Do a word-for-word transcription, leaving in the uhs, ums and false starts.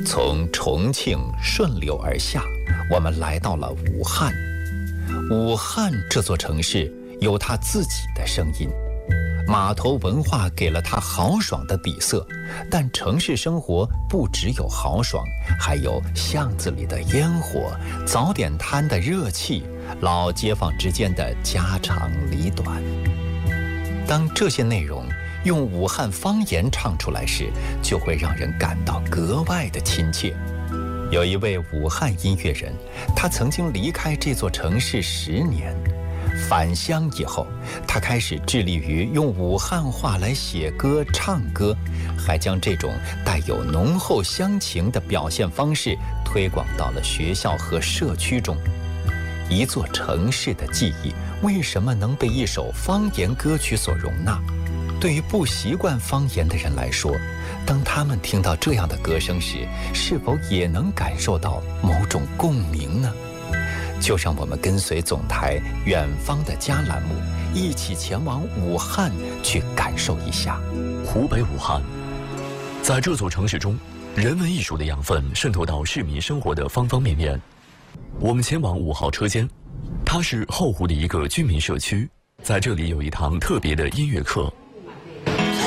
从重庆顺流而下，我们来到了武汉。武汉这座城市有它自己的声音，码头文化给了它豪爽的底色，但城市生活不只有豪爽，还有巷子里的烟火、早点摊的热气、老街坊之间的家长里短。当这些内容用武汉方言唱出来时，就会让人感到格外的亲切。有一位武汉音乐人，他曾经离开这座城市十年，返乡以后，他开始致力于用武汉话来写歌、唱歌，还将这种带有浓厚乡情的表现方式推广到了学校和社区中。一座城市的记忆为什么能被一首方言歌曲所容纳？对于不习惯方言的人来说，当他们听到这样的歌声时，是否也能感受到某种共鸣呢？就让我们跟随总台远方的家栏目，一起前往武汉去感受一下。 湖北武汉，在这座城市中，人文艺术的养分渗透到市民生活的方方面面。我们前往五号车间，它是后湖的一个居民社区，在这里有一堂特别的音乐课。